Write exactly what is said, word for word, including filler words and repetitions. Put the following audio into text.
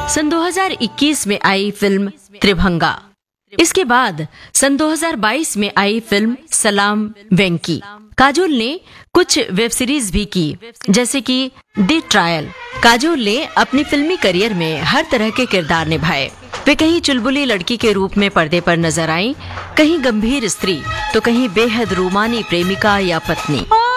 सन दो हज़ार इक्कीस में आई फिल्म त्रिभंगा। इसके बाद सन दो हज़ार बाईस में आई फिल्म सलाम वेंकी। काजोल ने कुछ वेब सीरीज भी की, जैसे कि द ट्रायल। काजोल ने अपनी फिल्मी करियर में हर तरह के किरदार निभाए। वे कहीं चुलबुली लड़की के रूप में पर्दे पर नजर आईं, कहीं गंभीर स्त्री, तो कहीं बेहद रूमानी प्रेमिका या पत्नी।